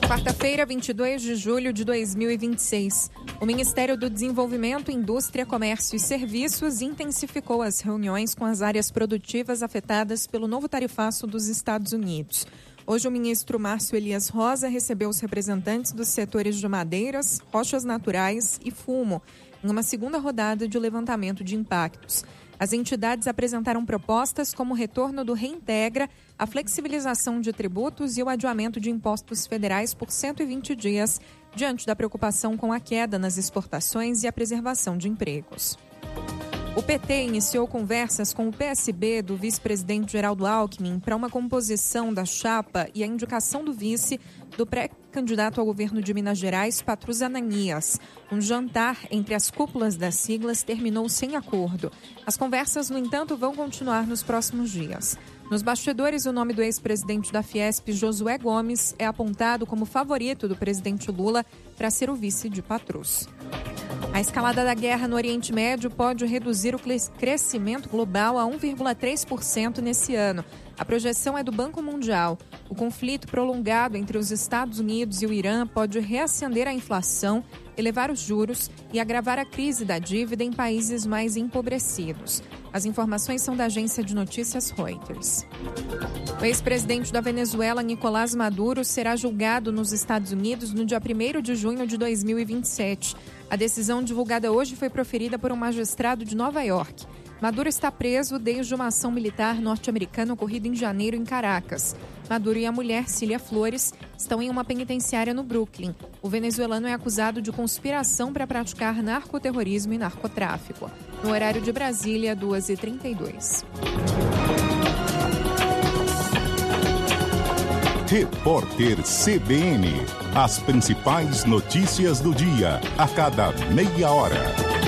Quarta-feira, 22 de julho de 2026. O Ministério do Desenvolvimento, Indústria, Comércio e Serviços intensificou as reuniões com as áreas produtivas afetadas pelo novo tarifaço dos Estados Unidos. Hoje, o ministro Márcio Elias Rosa recebeu os representantes dos setores de madeiras, rochas naturais e fumo, em uma segunda rodada de levantamento de impactos. As entidades apresentaram propostas como o retorno do Reintegra, a flexibilização de tributos e o adiamento de impostos federais por 120 dias, diante da preocupação com a queda nas exportações e a preservação de empregos. O PT iniciou conversas com o PSB do vice-presidente Geraldo Alckmin para uma composição da chapa e a indicação do vice do pré-candidato ao governo de Minas Gerais, Patrus Ananias. Um jantar entre as cúpulas das siglas terminou sem acordo. As conversas, no entanto, vão continuar nos próximos dias. Nos bastidores, o nome do ex-presidente da Fiesp, Josué Gomes, é apontado como favorito do presidente Lula para ser o vice de Patrus. A escalada da guerra no Oriente Médio pode reduzir o crescimento global a 1,3% nesse ano. A projeção é do Banco Mundial. O conflito prolongado entre os Estados Unidos e o Irã pode reacender a inflação, elevar os juros e agravar a crise da dívida em países mais empobrecidos. As informações são da agência de notícias Reuters. O ex-presidente da Venezuela, Nicolás Maduro, será julgado nos Estados Unidos no dia 1º de junho de 2027. A decisão divulgada hoje foi proferida por um magistrado de Nova York. Maduro está preso desde uma ação militar norte-americana ocorrida em janeiro em Caracas. Maduro e a mulher, Cília Flores, estão em uma penitenciária no Brooklyn. O venezuelano é acusado de conspiração para praticar narcoterrorismo e narcotráfico. No horário de Brasília, 2h32. Repórter CBN. As principais notícias do dia, a cada meia hora.